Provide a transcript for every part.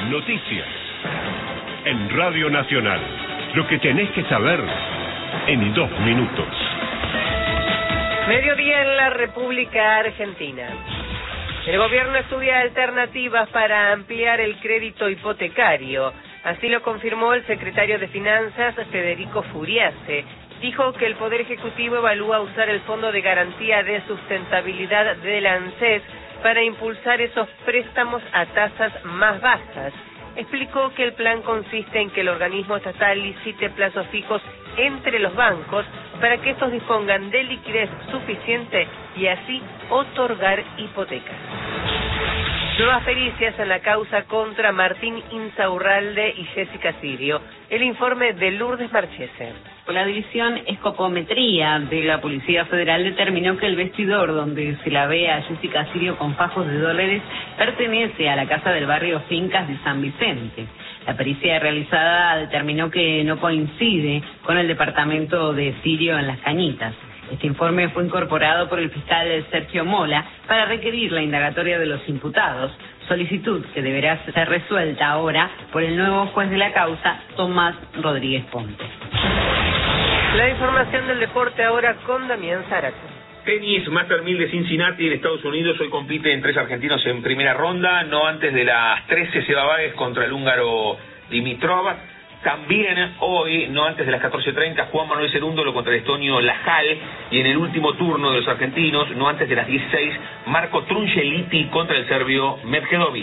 Noticias. En Radio Nacional. Lo que tenés que saber en 2 minutos. Mediodía en la República Argentina. El gobierno estudia alternativas para ampliar el crédito hipotecario. Así lo confirmó el secretario de Finanzas, Federico Furiase. Dijo que el Poder Ejecutivo evalúa usar el Fondo de Garantía de Sustentabilidad del ANSES para impulsar esos préstamos a tasas más bajas. Explicó que el plan consiste en que el organismo estatal licite plazos fijos entre los bancos para que estos dispongan de liquidez suficiente y así otorgar hipotecas. Nuevas pericias en la causa contra Martín Insaurralde y Jessica Sirio. El informe de Lourdes Marchese. La división Escopometría de la Policía Federal determinó que el vestidor donde se la ve a Jessica Sirio con fajos de dólares pertenece a la casa del barrio Fincas de San Vicente. La pericia realizada determinó que no coincide con el departamento de Sirio en Las Cañitas. Este informe fue incorporado por el fiscal Sergio Mola para requerir la indagatoria de los imputados, solicitud que deberá ser resuelta ahora por el nuevo juez de la causa, Tomás Rodríguez Ponte. La información del deporte ahora con Damián Zárate. Tenis, Master 1000 de Cincinnati en Estados Unidos. Hoy compiten 3 argentinos en primera ronda. No antes de las 13, Seba Báez contra el húngaro Dimitrov. También hoy, no antes de las 14:30, Juan Manuel Cerúndolo contra el estonio Lajal. Y en el último turno de los argentinos, no antes de las 16, Marco Trungeliti contra el serbio Medvedovic.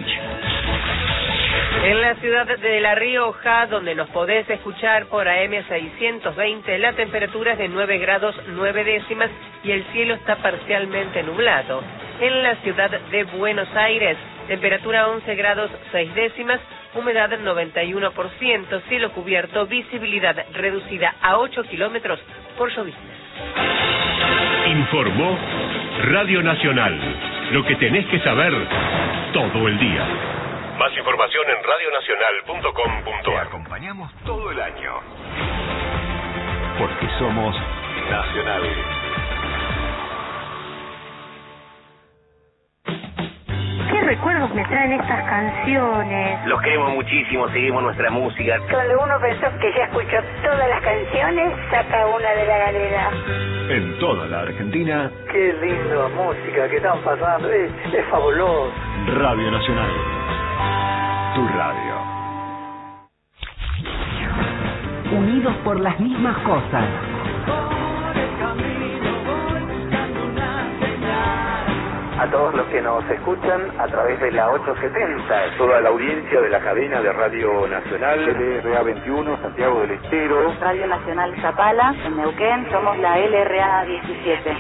En la ciudad de La Rioja, donde nos podés escuchar por AM 620, la temperatura es de 9 grados 9 décimas y el cielo está parcialmente nublado. En la ciudad de Buenos Aires, temperatura 11 grados 6 décimas, humedad 91%, cielo cubierto, visibilidad reducida a 8 kilómetros por lloviznas. Informó Radio Nacional. Lo que tenés que saber todo el día. Más información en radionacional.com.ar. Te acompañamos todo el año. Porque somos nacionales. ¿Qué recuerdos me traen estas canciones? Los queremos muchísimo, seguimos nuestra música. Cuando uno pensó que ya escuchó todas las canciones, saca una de la galera. En toda la Argentina. Qué linda música que están pasando, es fabuloso. Radio Nacional. Tu radio. Unidos por las mismas cosas. A todos los que nos escuchan a través de la 870. Toda la audiencia de la cadena de Radio Nacional. LRA 21, Santiago del Estero. Radio Nacional Zapala, en Neuquén, somos la LRA 17.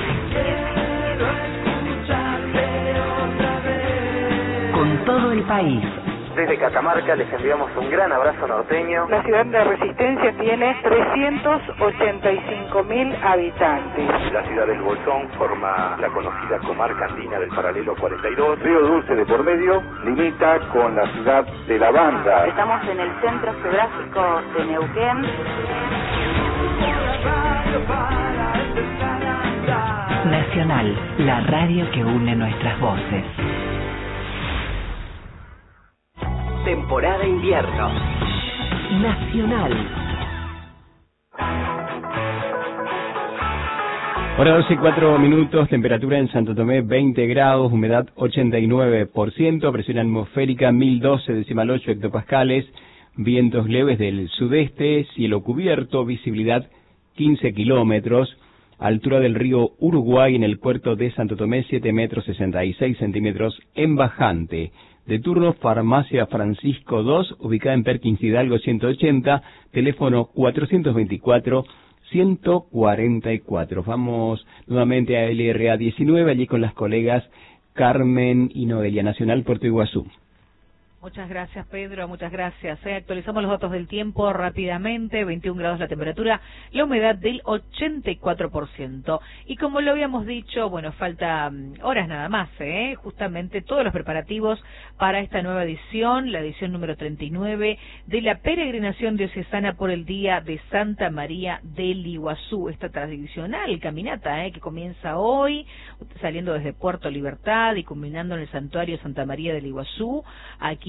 Con todo el país. Desde Catamarca les enviamos un gran abrazo norteño. La ciudad de Resistencia tiene 385.000 habitantes. La ciudad del Bolsón forma la conocida comarca andina del paralelo 42. Río Dulce de por medio limita con la ciudad de La Banda. Estamos en el centro geográfico de Neuquén. Nacional, la radio que une nuestras voces. Temporada invierno. Nacional. Hora 12:04, temperatura en Santo Tomé 20 grados, humedad 89%, presión atmosférica 1012,8 hectopascales, vientos leves del sudeste, cielo cubierto, visibilidad 15 kilómetros, altura del río Uruguay en el puerto de Santo Tomé 7 metros 66 centímetros en bajante. De turno, Farmacia Francisco 2, ubicada en Perkins Hidalgo 180, teléfono 424-144. Vamos nuevamente a LRA 19, allí con las colegas Carmen y Noelia, Nacional Puerto Iguazú. Muchas gracias, Pedro, muchas gracias. Actualizamos los datos del tiempo rápidamente, 21 grados la temperatura, la humedad del 84%. Y como lo habíamos dicho, bueno, falta horas nada más, justamente todos los preparativos para esta nueva edición, la edición número 39 de la peregrinación diocesana por el Día de Santa María del Iguazú, esta tradicional caminata que comienza hoy, saliendo desde Puerto Libertad y culminando en el Santuario Santa María del Iguazú, aquí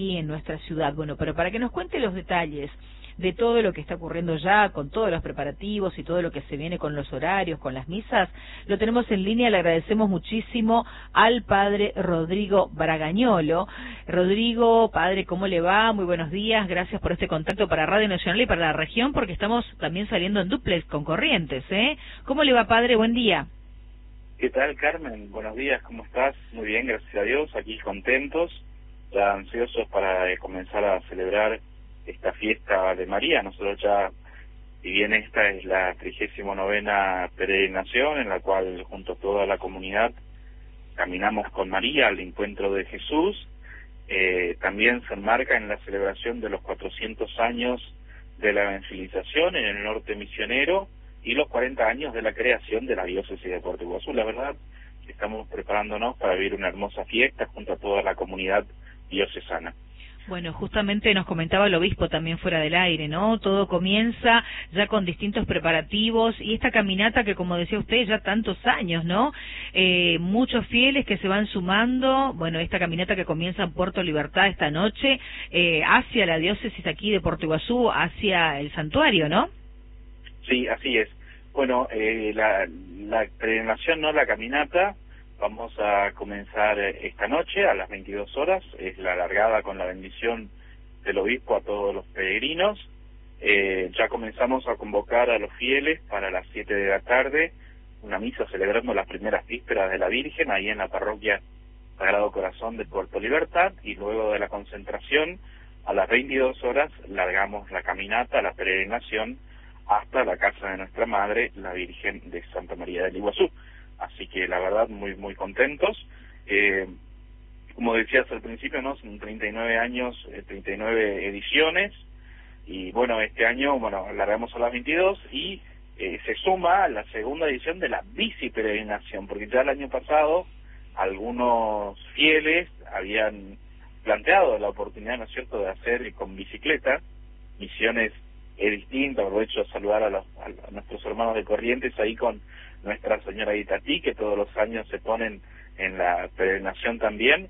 aquí en nuestra ciudad. Bueno, pero para que nos cuente los detalles de todo lo que está ocurriendo ya, con todos los preparativos y todo lo que se viene con los horarios, con las misas, lo tenemos en línea. Le agradecemos muchísimo al padre Rodrigo Bragañolo. Rodrigo, padre, ¿cómo le va? Muy buenos días, gracias por este contacto para Radio Nacional y para la región, porque estamos también saliendo en dúplex con Corrientes, ¿eh? ¿Cómo le va, padre? Buen día. ¿Qué tal, Carmen? Buenos días, ¿cómo estás? Muy bien, gracias a Dios, aquí contentos, ya ansiosos para comenzar a celebrar esta fiesta de María. Nosotros ya, si bien esta es la 39ª peregrinación en la cual junto a toda la comunidad caminamos con María al encuentro de Jesús, también se enmarca en la celebración de los 400 años de la evangelización en el norte misionero y los 40 años de la creación de la diócesis de Puerto Iguazú. La verdad, estamos preparándonos para vivir una hermosa fiesta junto a toda la comunidad diocesana. Bueno, justamente nos comentaba el obispo también fuera del aire, ¿no? Todo comienza ya con distintos preparativos y esta caminata que, como decía usted, ya tantos años, ¿no? Muchos fieles que se van sumando, bueno, esta caminata que comienza en Puerto Libertad esta noche, hacia la diócesis aquí de Puerto Iguazú, hacia el santuario, ¿no? Sí, así es. Bueno, la peregrinación, no la caminata, vamos a comenzar esta noche a las 22 horas, es la largada con la bendición del obispo a todos los peregrinos. Ya comenzamos a convocar a los fieles para las 7 de la tarde, una misa celebrando las primeras vísperas de la Virgen, ahí en la parroquia Sagrado Corazón de Puerto Libertad, y luego de la concentración, a las 22 horas, largamos la caminata, la peregrinación, hasta la casa de nuestra Madre, la Virgen de Santa María del Iguazú. Así que la verdad muy muy contentos. Como decías al principio, ¿no? Son 39 años, 39 ediciones, y bueno, este año, bueno, largamos a las 22 y se suma a la segunda edición de la biciperegrinación, porque ya el año pasado algunos fieles habían planteado la oportunidad, ¿no es cierto?, de hacer con bicicleta misiones distintas. Aprovecho a saludar a nuestros hermanos de Corrientes ahí con Nuestra Señora de Itatí, que todos los años se ponen en la peregrinación también.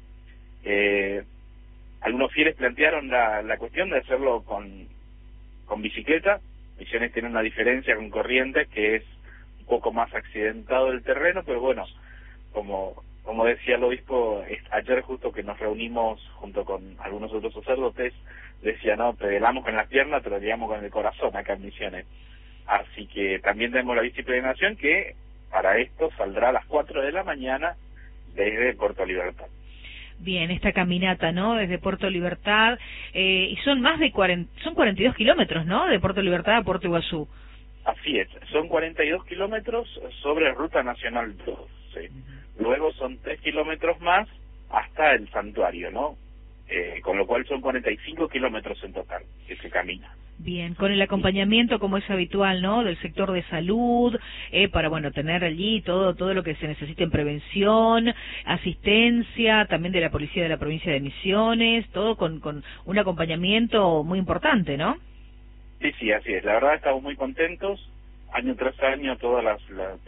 Algunos fieles plantearon la cuestión de hacerlo con bicicleta. Misiones tiene una diferencia con Corrientes, que es un poco más accidentado el terreno, pero bueno, como decía el obispo ayer, justo que nos reunimos junto con algunos otros sacerdotes, decía, no, pedalamos con las piernas, pero llegamos con el corazón acá en Misiones. Así que también tenemos la biciperegrinación, que para esto saldrá a las 4 de la mañana desde Puerto Libertad. Bien, esta caminata, ¿no?, desde Puerto Libertad, y son más de 42 kilómetros, ¿no?, de Puerto Libertad a Puerto Iguazú. Así es, son 42 kilómetros sobre Ruta Nacional 2, sí. Luego son 3 kilómetros más hasta el santuario, ¿no? Con lo cual son 45 kilómetros en total que se camina. Bien, con el acompañamiento, como es habitual, ¿no?, del sector de salud, para, bueno, tener allí todo lo que se necesite en prevención, asistencia, también de la policía de la provincia de Misiones, todo con un acompañamiento muy importante, ¿no? Sí, así es. La verdad estamos muy contentos. Año tras año todas las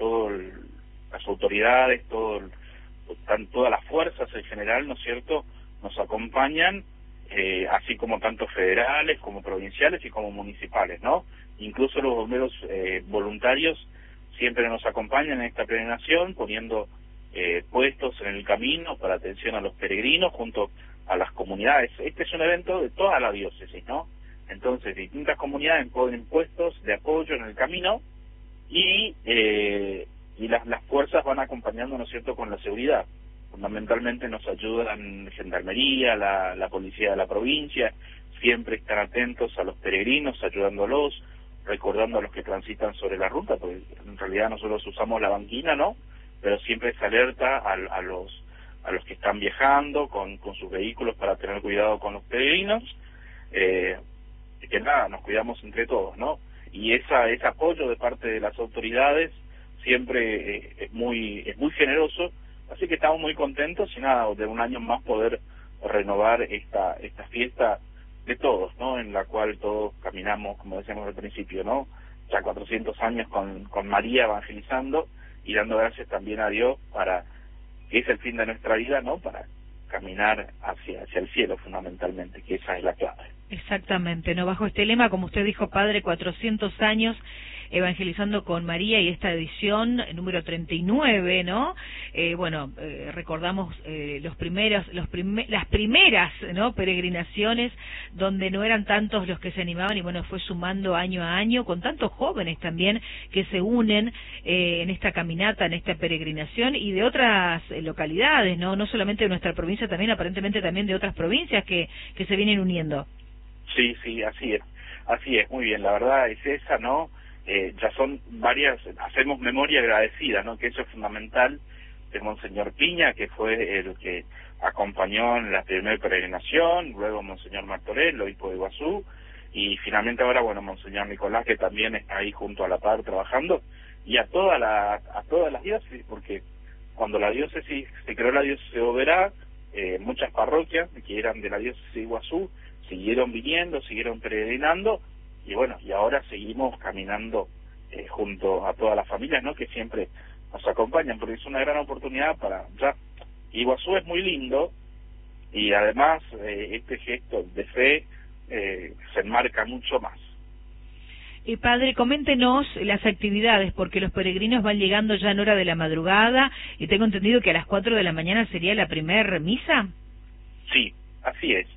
autoridades, todas las fuerzas en general, ¿no es cierto?, nos acompañan, así como tanto federales como provinciales y como municipales, ¿no? Incluso los bomberos voluntarios siempre nos acompañan en esta peregrinación, poniendo puestos en el camino para atención a los peregrinos junto a las comunidades. Este es un evento de toda la diócesis, ¿no? Entonces, distintas comunidades ponen puestos de apoyo en el camino y las fuerzas van acompañando, ¿no es cierto?, con la seguridad. Fundamentalmente nos ayudan Gendarmería, la policía de la provincia, siempre están atentos a los peregrinos, ayudándolos, recordando a los que transitan sobre la ruta, porque en realidad nosotros usamos la banquina, ¿no?, pero siempre se alerta a los que están viajando con sus vehículos para tener cuidado con los peregrinos, que nada, nos cuidamos entre todos, ¿no? Y ese apoyo de parte de las autoridades siempre es muy generoso. Así que estamos muy contentos y nada, de un año más poder renovar esta fiesta de todos, ¿no?, en la cual todos caminamos, como decíamos al principio, ¿no?, ya 400 años con María evangelizando y dando gracias también a Dios para que es el fin de nuestra vida, ¿no?, para caminar hacia el cielo fundamentalmente, que esa es la clave. Exactamente, no bajo este lema, como usted dijo, padre, 400 años evangelizando con María, y esta edición número 39, ¿no? Recordamos las primeras, ¿no?, peregrinaciones, donde no eran tantos los que se animaban, y bueno, fue sumando año a año, con tantos jóvenes también que se unen en esta caminata, en esta peregrinación, y de otras localidades, no solamente de nuestra provincia, también aparentemente también de otras provincias que se vienen uniendo. Sí, así es, muy bien, la verdad es esa, ¿no? Ya son varias, hacemos memoria agradecida, ¿no?, que eso es fundamental, de Monseñor Piña, que fue el que acompañó en la primera peregrinación, luego Monseñor Martorell, obispo de Iguazú, y finalmente ahora, Monseñor Nicolás, que también está ahí junto a la par trabajando, y a todas las diócesis, porque cuando se creó la diócesis de Oberá, muchas parroquias que eran de la diócesis de Iguazú siguieron viniendo, siguieron peregrinando, y ahora seguimos caminando junto a todas las familias, ¿no?, que siempre nos acompañan, porque es una gran oportunidad Iguazú es muy lindo, y además este gesto de fe se enmarca mucho más. Y padre, coméntenos las actividades, porque los peregrinos van llegando ya en hora de la madrugada, y tengo entendido que a las 4 de la mañana sería la primer misa. Sí, así es.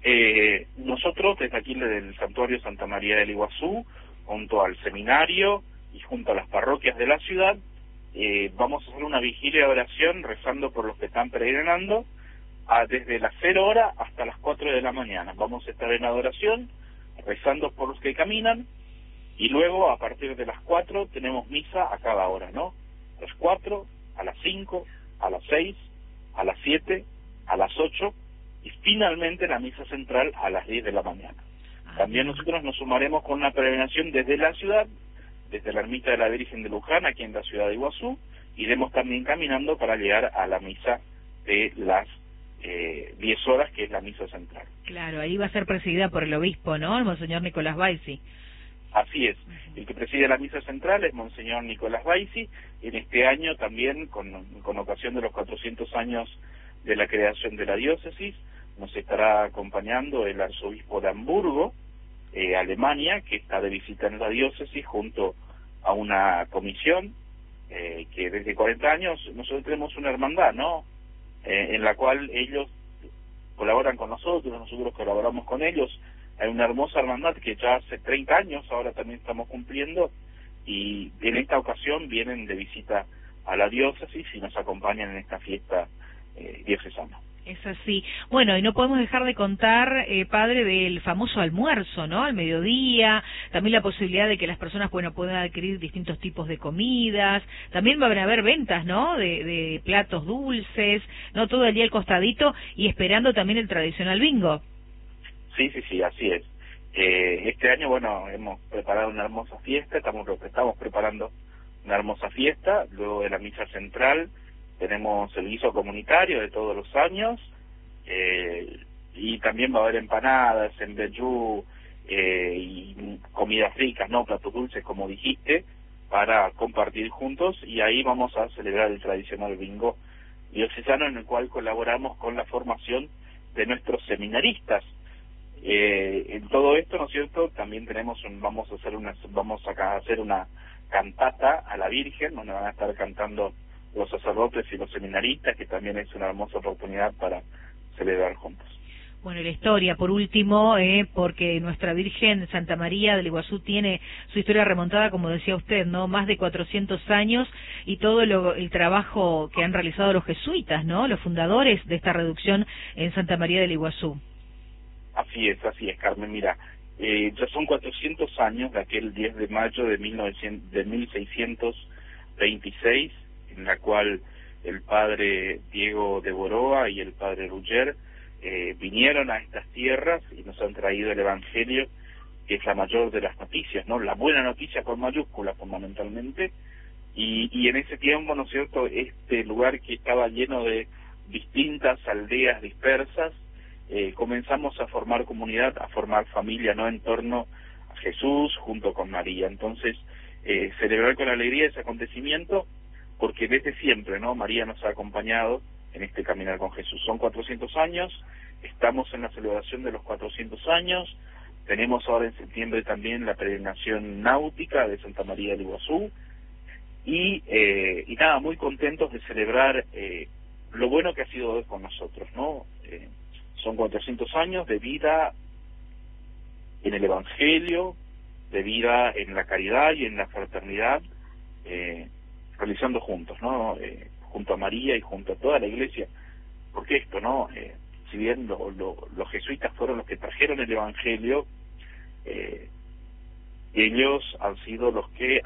Nosotros desde aquí del Santuario Santa María del Iguazú, junto al seminario y junto a las parroquias de la ciudad, vamos a hacer una vigilia de oración rezando por los que están peregrinando desde las 0 horas hasta las 4 de la mañana. Vamos a estar en adoración, rezando por los que caminan, y luego a partir de las 4 tenemos misa a cada hora, ¿no? A las 4, a las 5, a las 6, a las 7, a las 8, y finalmente la misa central a las 10 de la mañana. También nosotros nos sumaremos con una peregrinación desde la ciudad, desde la ermita de la Virgen de Luján, aquí en la ciudad de Iguazú, iremos también caminando para llegar a la misa de las 10 horas, que es la misa central. Claro, ahí va a ser presidida por el obispo, ¿no?, el Monseñor Nicolás Baisi. Así es, el que preside la misa central es Monseñor Nicolás Baisi. En este año también, con ocasión de los 400 años de la creación de la diócesis, nos estará acompañando el arzobispo de Hamburgo, Alemania, que está de visita en la diócesis junto a una comisión que desde 40 años nosotros tenemos una hermandad, ¿no?, en la cual ellos colaboran con nosotros colaboramos con ellos. Hay una hermosa hermandad que ya hace 30 años, ahora también estamos cumpliendo, y en esta ocasión vienen de visita a la diócesis y nos acompañan en esta fiesta diocesana. Es así. Bueno, y no podemos dejar de contar, padre, del famoso almuerzo, ¿no?, al mediodía, también la posibilidad de que las personas, puedan adquirir distintos tipos de comidas, también van a haber ventas, ¿no?, de platos dulces, ¿no?, todo el día al costadito, y esperando también el tradicional bingo. Sí, así es. Este año, hemos preparado una hermosa fiesta, estamos preparando una hermosa fiesta, luego de la misa central tenemos el guiso comunitario de todos los años, y también va a haber empanadas, embellú, y comidas ricas, ¿no?, platos dulces, como dijiste, para compartir juntos, y ahí vamos a celebrar el tradicional bingo diocesano, en el cual colaboramos con la formación de nuestros seminaristas. En todo esto, ¿no es cierto?, también vamos a hacer una cantata a la Virgen, donde van a estar cantando los sacerdotes y los seminaristas, que también es una hermosa oportunidad para celebrar juntos. Bueno, y la historia, por último, porque nuestra Virgen Santa María del Iguazú tiene su historia remontada, como decía usted, ¿no?, más de 400 años, y todo el trabajo que han realizado los jesuitas, ¿no?, los fundadores de esta reducción en Santa María del Iguazú. Así es, Carmen. Mira, ya son 400 años de aquel 10 de mayo de 1626, en la cual el padre Diego de Boroa y el padre Rugger vinieron a estas tierras y nos han traído el Evangelio, que es la mayor de las noticias, ¿no?, la buena noticia con mayúsculas fundamentalmente, y en ese tiempo, ¿no es cierto?, este lugar que estaba lleno de distintas aldeas dispersas, comenzamos a formar comunidad, a formar familia, ¿no?, en torno a Jesús junto con María. Entonces, celebrar con alegría ese acontecimiento, porque desde siempre, ¿no?, María nos ha acompañado en este Caminar con Jesús. Son 400 años, estamos en la celebración de los 400 años, tenemos ahora en septiembre también la peregrinación náutica de Santa María del Iguazú, y nada, muy contentos de celebrar lo bueno que ha sido hoy con nosotros, ¿no? Son 400 años de vida en el Evangelio, de vida en la caridad y en la fraternidad, realizando juntos, ¿no? Junto a María y junto a toda la Iglesia, porque esto, ¿no? Si bien los jesuitas fueron los que trajeron el Evangelio, ellos han sido los que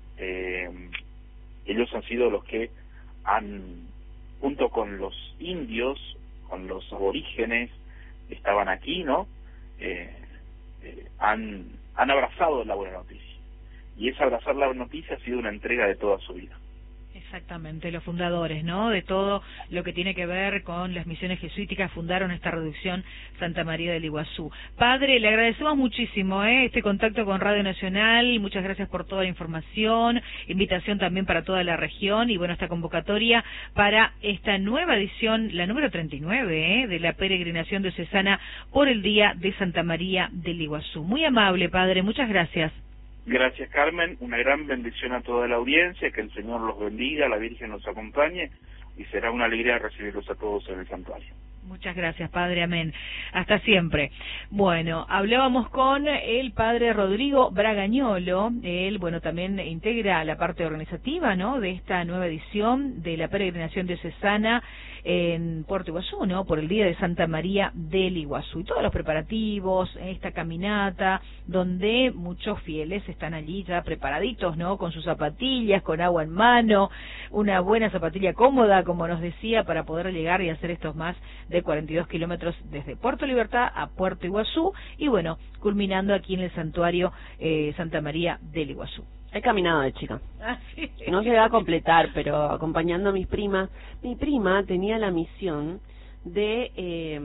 han, junto con los indios, con los aborígenes que estaban aquí, ¿no? Han abrazado la buena noticia, y esa abrazar la buena noticia ha sido una entrega de toda su vida. Exactamente, los fundadores, ¿no? De todo lo que tiene que ver con las misiones jesuíticas fundaron esta reducción Santa María del Iguazú. Padre, le agradecemos muchísimo este contacto con Radio Nacional, muchas gracias por toda la información, invitación también para toda la región, y bueno, esta convocatoria para esta nueva edición, la número 39, de la peregrinación diocesana por el Día de Santa María del Iguazú. Muy amable, Padre, muchas gracias. Gracias, Carmen, una gran bendición a toda la audiencia, que el Señor los bendiga, la Virgen nos acompañe, y será una alegría recibirlos a todos en el santuario. Muchas gracias, Padre, amén. Hasta siempre. Bueno, hablábamos con el Padre Rodrigo Bragañolo. Él, bueno, también integra la parte organizativa, ¿no?, de esta nueva edición de la peregrinación diocesana en Puerto Iguazú, ¿no?, por el Día de Santa María del Iguazú. Y todos los preparativos, esta caminata, donde muchos fieles están allí ya preparaditos, ¿no?, con sus zapatillas, con agua en mano, una buena zapatilla cómoda, como nos decía, para poder llegar y hacer estos más de 42 kilómetros desde Puerto Libertad a Puerto Iguazú, y bueno, culminando aquí en el santuario Santa María del Iguazú. He caminado de chica. Sí. No llegué a completar, pero acompañando a mis primas. Mi prima tenía la misión de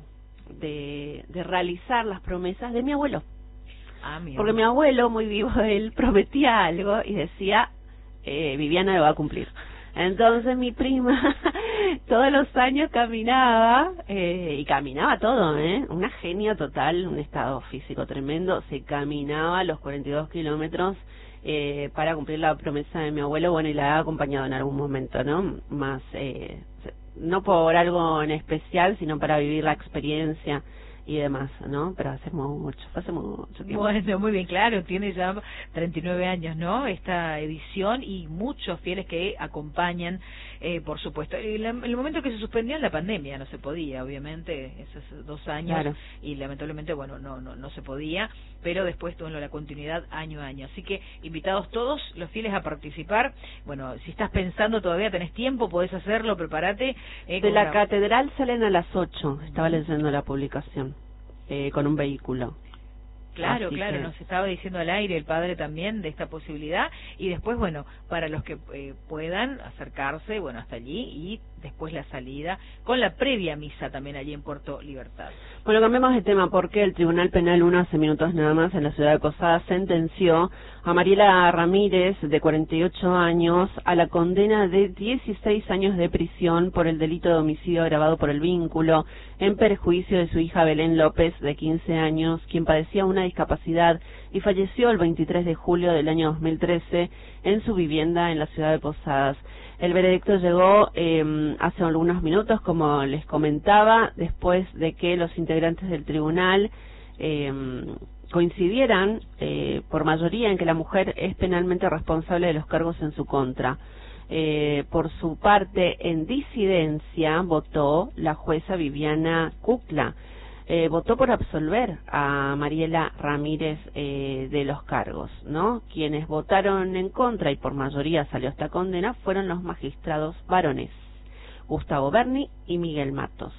realizar las promesas de mi abuelo. Porque mi abuelo, muy vivo, él prometía algo y decía, Viviana lo va a cumplir. Entonces mi prima todos los años caminaba, y caminaba todo, una genia total, un estado físico tremendo, se caminaba los 42 kilómetros para cumplir la promesa de mi abuelo, bueno, y la ha acompañado en algún momento, ¿no? Más, no por algo en especial, sino para vivir la experiencia y demás, ¿no? Pero hace mucho tiempo. Bueno, muy bien, claro, tiene ya 39 años, ¿no?, esta edición, y muchos fieles que acompañan, por supuesto. El momento que se suspendía la pandemia, no se podía, obviamente, esos 2 años, claro. Y lamentablemente, bueno, no se podía, pero después tuvo la continuidad año a año. Así que invitados todos los fieles a participar. Bueno, si estás pensando todavía tenés tiempo, podés hacerlo, prepárate. De la catedral salen a las 8, estaba leyendo la publicación. Con un vehículo. Claro, claro, nos estaba diciendo al aire el padre también de esta posibilidad, y después, bueno, para los que puedan acercarse, bueno, hasta allí, y después la salida, con la previa misa también allí en Puerto Libertad. Bueno, cambiemos de tema, porque el Tribunal Penal, hace minutos nada más, en la ciudad de Posadas, sentenció a Mariela Ramírez, de 48 años, a la condena de 16 años de prisión por el delito de homicidio agravado por el vínculo, en perjuicio de su hija Belén López, de 15 años, quien padecía una discapacidad y falleció el 23 de julio del año 2013 en su vivienda en la ciudad de Posadas. El veredicto llegó hace algunos minutos, como les comentaba, después de que los integrantes del tribunal coincidieran por mayoría en que la mujer es penalmente responsable de los cargos en su contra. Por su parte, en disidencia, votó la jueza Viviana Cucla. Votó por absolver a Mariela Ramírez de los cargos, ¿no? Quienes votaron en contra y por mayoría salió esta condena fueron los magistrados varones, Gustavo Berni y Miguel Matos.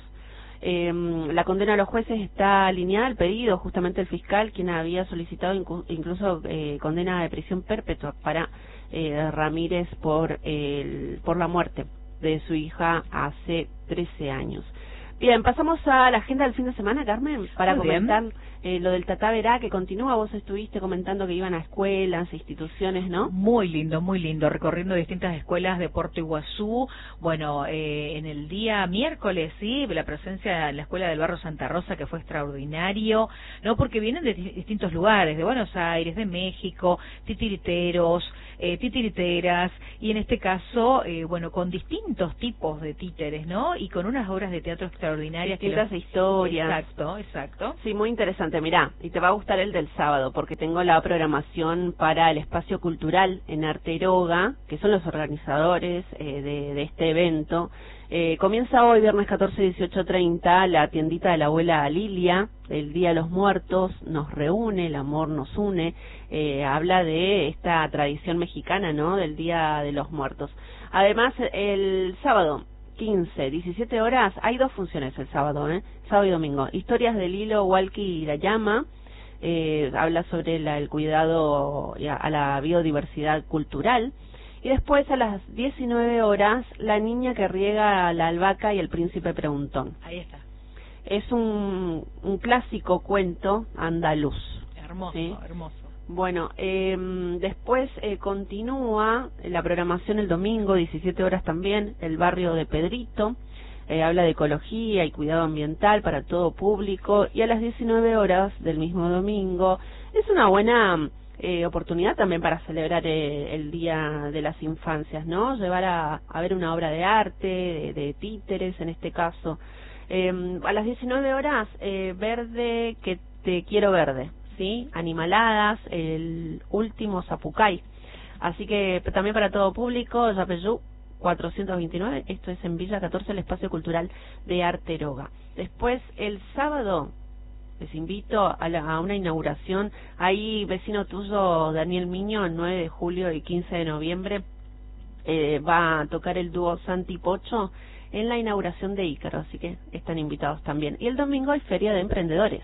La condena de los jueces está alineada al pedido justamente el fiscal, quien había solicitado incluso condena de prisión perpetua para Ramírez por la muerte de su hija hace 13 años. Bien, pasamos a la agenda del fin de semana, Carmen, para Muy comentar lo del Tatá Verá, que continúa. Vos estuviste comentando que iban a escuelas, instituciones, ¿no? Muy lindo, recorriendo distintas escuelas de Puerto Iguazú. Bueno, en el día miércoles, sí, la presencia en la escuela del barrio Santa Rosa, que fue extraordinario, ¿no? Porque vienen de distintos lugares, de Buenos Aires, de México, titiriteros, titiriteras, y en este caso, bueno, con distintos tipos de títeres, ¿no? Y con unas obras de teatro extraordinarias. Distintas historias. Exacto. Sí, muy interesante. Mirá, y te va a gustar el del sábado, porque tengo la programación para el espacio cultural en Arteroga, que son los organizadores de este evento. Comienza hoy, viernes 14, 18:30, la tiendita de la abuela Lilia, el Día de los Muertos, nos reúne, el amor nos une, habla de esta tradición mexicana, ¿no?, del Día de los Muertos. Además, el sábado, 15, 17 horas, hay 2 funciones el sábado, sábado y domingo. Historias del hilo Walkie Hirayama, habla sobre el cuidado a la biodiversidad cultural. Y después a las 19 horas, La niña que riega la albahaca y el príncipe preguntón. Ahí está. Es un clásico cuento andaluz. Hermoso, ¿sí? Hermoso. Bueno, después continúa la programación el domingo, 17 horas también, el barrio de Pedrito. Habla de ecología y cuidado ambiental para todo público. Y a las 19 horas del mismo domingo, es una buena oportunidad también para celebrar el Día de las Infancias, ¿no? Llevar a ver una obra de arte, de títeres en este caso. A las 19 horas, Verde que te quiero verde, ¿sí? Animaladas, el último Zapucay. Así que también para todo público, Yapeyú 429, esto es en Villa 14, el espacio cultural de Arteroga. Después, el sábado, les invito a una inauguración. Ahí, vecino tuyo, Daniel Miño, el 9 de julio y 15 de noviembre, va a tocar el dúo Santi Pocho en la inauguración de Ícaro, así que están invitados también. Y el domingo hay Feria de Emprendedores.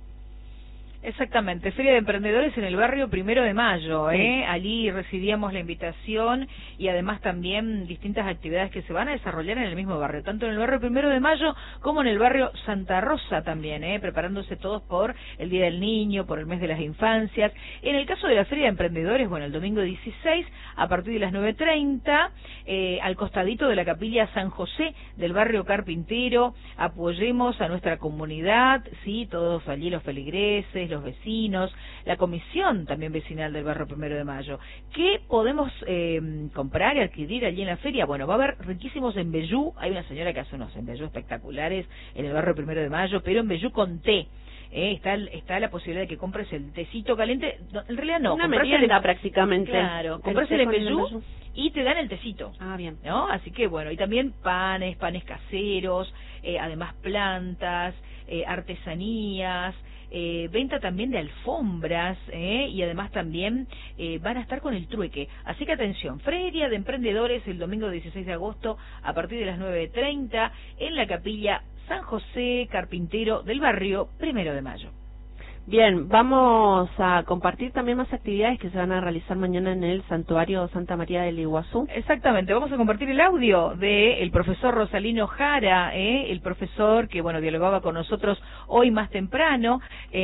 Exactamente, Feria de Emprendedores en el barrio 1 de Mayo, Sí. Allí recibíamos la invitación y además también distintas actividades que se van a desarrollar en el mismo barrio, tanto en el barrio 1 de Mayo como en el barrio Santa Rosa también, preparándose todos por el Día del Niño, por el mes de las infancias. En el caso de la Feria de Emprendedores, bueno, el domingo 16, a partir de las 9:30, al costadito de la capilla San José del barrio Carpintero, apoyemos a nuestra comunidad, sí, todos allí los feligreses, los vecinos, la comisión también vecinal del barrio 1 de Mayo. ¿Qué podemos comprar y adquirir allí en la feria? Bueno, va a haber riquísimos embellú. Hay una señora que hace unos embellú espectaculares en el barrio 1 de Mayo, pero embellú con té. Está la posibilidad de que compres el tecito caliente. No, en realidad no. Una merienda prácticamente. Claro, compras el embellú y te dan el tecito. Ah, bien. ¿No? Así que bueno, y también panes caseros, además plantas, artesanías, venta también de alfombras, y además también van a estar con el trueque. Así que atención, Feria de Emprendedores el domingo 16 de agosto a partir de las 9:30 en la capilla San José Carpintero del barrio 1 de Mayo. Bien, vamos a compartir también más actividades que se van a realizar mañana en el Santuario Santa María del Iguazú. Exactamente, vamos a compartir el audio del profesor Rosalino Jara, el profesor que, bueno, dialogaba con nosotros hoy más temprano,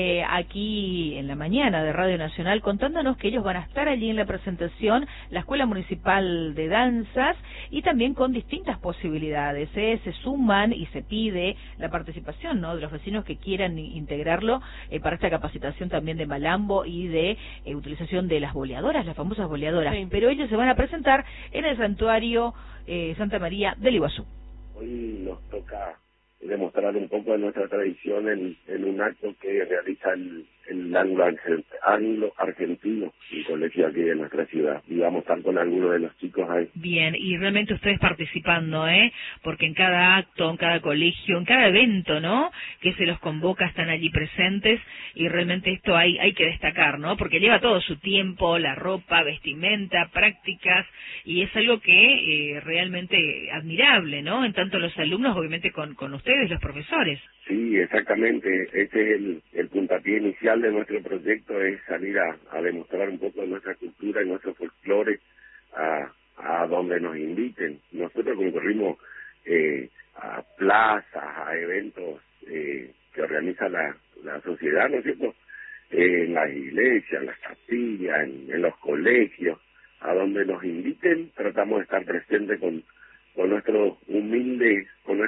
aquí en la mañana de Radio Nacional, contándonos que ellos van a estar allí en la presentación, la Escuela Municipal de Danzas, y también con distintas posibilidades, se suman y se pide la participación, ¿no?, de los vecinos que quieran integrarlo para esta capacitación también de malambo y de utilización de las boleadoras, las famosas boleadoras, sí. Pero ellos se van a presentar en el Santuario Santa María del Iguazú. Hoy nos toca demostrar un poco de nuestra tradición en un acto que realiza el anglo argentino, un colegio aquí de nuestra ciudad, y vamos a estar con algunos de los chicos ahí. Bien, y realmente ustedes participando, porque en cada acto, en cada colegio, en cada evento, ¿no?, que se los convoca, están allí presentes, y realmente esto hay que destacar, ¿no?, porque lleva todo su tiempo, la ropa, vestimenta, prácticas, y es algo que realmente admirable, ¿no?, en tanto los alumnos, obviamente con ustedes, los profesores. Sí, exactamente. Este es el puntapié inicial de nuestro proyecto, es salir a demostrar un poco de nuestra cultura y nuestro folclore a donde nos inviten. Nosotros concurrimos a plazas, a eventos que organiza la sociedad, ¿no es cierto? En las iglesias, en las capillas, en los colegios, a donde nos inviten, tratamos de estar presentes con nuestra humilde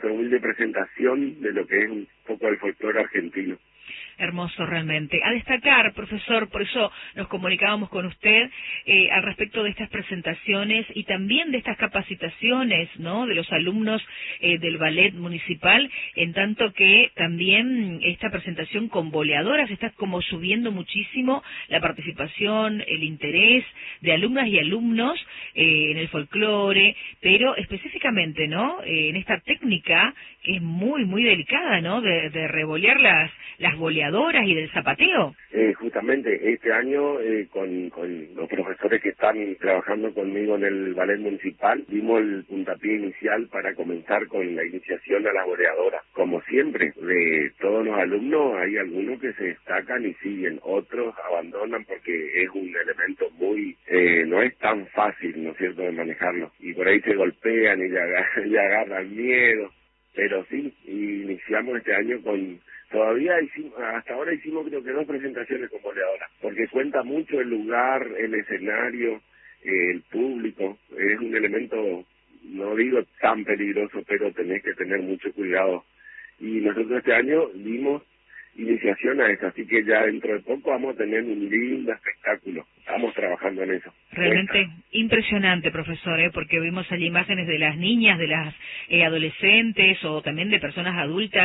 presentación de lo que es un poco el folclore argentino. Hermoso realmente. A destacar, profesor, por eso nos comunicábamos con usted al respecto de estas presentaciones y también de estas capacitaciones, ¿no?, de los alumnos del ballet municipal, en tanto que también esta presentación con boleadoras está como subiendo muchísimo la participación, el interés de alumnas y alumnos en el folclore, pero específicamente, ¿no?, en esta técnica que es muy, muy delicada, ¿no?, de revolear las boleadoras y del zapateo. Justamente este año con los profesores que están trabajando conmigo en el ballet municipal dimos el puntapié inicial para comenzar con la iniciación a las boleadoras. Como siempre, de todos los alumnos hay algunos que se destacan y siguen, otros abandonan porque es un elemento muy, no es tan fácil, ¿no es cierto?, de manejarlo, y por ahí se golpean y ya agarran miedo, pero sí, iniciamos este año con... Todavía hasta ahora hicimos creo que 2 presentaciones con boleadoras, porque cuenta mucho el lugar, el escenario, el público. Es un elemento, no digo tan peligroso, pero tenés que tener mucho cuidado. Y nosotros este año dimos iniciación a eso, así que ya dentro de poco vamos a tener un lindo espectáculo. Estamos trabajando en eso. Realmente impresionante, profesor, porque vimos allí imágenes de las niñas, de las adolescentes o también de personas adultas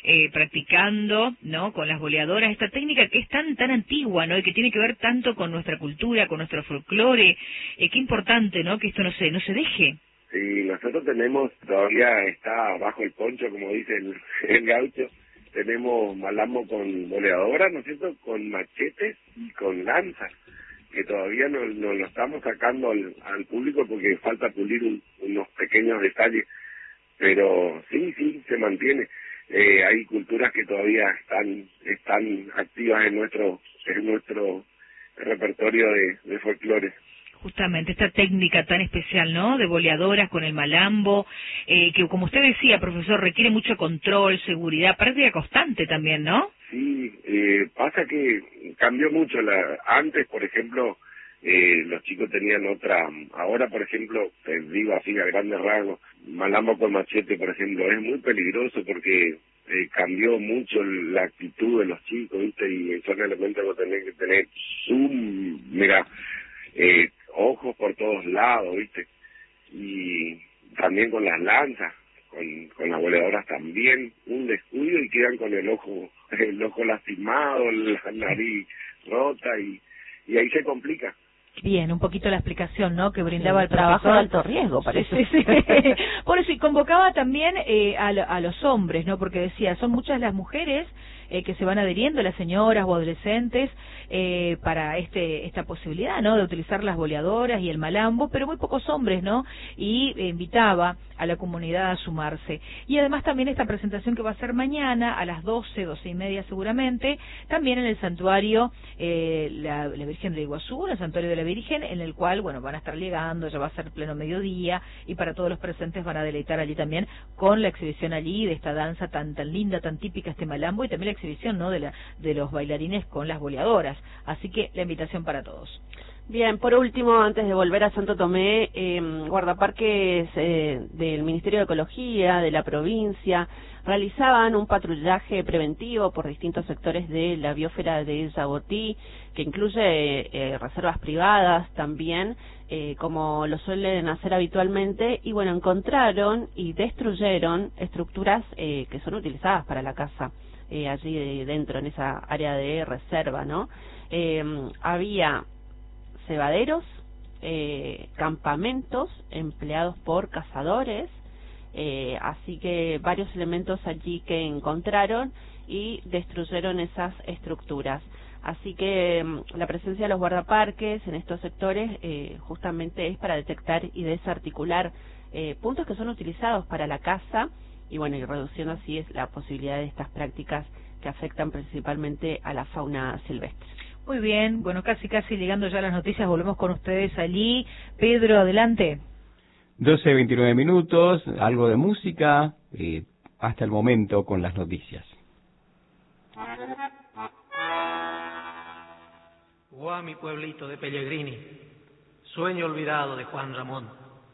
practicando, ¿no?, con las boleadoras, esta técnica que es tan antigua, ¿no?, y que tiene que ver tanto con nuestra cultura, con nuestro folclore. Qué importante, ¿no?, que esto no se deje. Sí, nosotros tenemos, todavía está bajo el poncho, como dice el gaucho. Tenemos malambo con boleadoras, ¿no es cierto?, con machetes y con lanzas, que todavía no lo estamos sacando al público porque falta pulir unos pequeños detalles, pero sí, se mantiene. Hay culturas que todavía están activas en nuestro repertorio de folclore. Justamente esta técnica tan especial, ¿no?, de boleadoras con el malambo, que como usted decía, profesor, requiere mucho control, seguridad, práctica constante también, ¿no? Sí, pasa que cambió mucho. Antes, por ejemplo, los chicos tenían otra... Ahora, por ejemplo, te digo así a grandes rasgos, malambo con machete, por ejemplo, es muy peligroso porque cambió mucho la actitud de los chicos, ¿viste? Y son elementos que tenés que tener ojos por todos lados, ¿viste? Y también con las lanzas, con las boleadoras también, un descuido y quedan con el ojo lastimado, la nariz rota y ahí se complica. Bien, un poquito la explicación, ¿no?, que brindaba el trabajo de profesor. alto riesgo, parece. Sí. Por eso, y convocaba también a los hombres, ¿no?, porque decía, son muchas las mujeres que se van adheriendo, las señoras o adolescentes, para esta posibilidad, ¿no?, de utilizar las boleadoras y el malambo, pero muy pocos hombres, ¿no?, y invitaba a la comunidad a sumarse. Y además también esta presentación que va a ser mañana a las 12:30 seguramente, también en el santuario la Virgen de Iguazú, el santuario de la Virgen, en el cual, bueno, van a estar llegando, ya va a ser pleno mediodía, y para todos los presentes van a deleitar allí también con la exhibición allí de esta danza tan linda, tan típica, este malambo, y también la exhibición, ¿no?, de los bailarines con las boleadoras. Así que la invitación para todos. Bien, por último, antes de volver a Santo Tomé, guardaparques del Ministerio de Ecología, de la provincia, realizaban un patrullaje preventivo por distintos sectores de la biosfera de Yagotí, que incluye reservas privadas también, como lo suelen hacer habitualmente, y bueno, encontraron y destruyeron estructuras que son utilizadas para la caza, allí dentro, en esa área de reserva, ¿no? Había cebaderos, campamentos empleados por cazadores, así que varios elementos allí que encontraron y destruyeron esas estructuras. Así que la presencia de los guardaparques en estos sectores justamente es para detectar y desarticular puntos que son utilizados para la caza y bueno, y reduciendo así la posibilidad de estas prácticas que afectan principalmente a la fauna silvestre. Muy bien, bueno, casi llegando ya a las noticias, volvemos con ustedes allí. Pedro, adelante. 12:29, algo de música, hasta el momento con las noticias. Oh, mi pueblito de Pellegrini, sueño olvidado de Juan Ramón.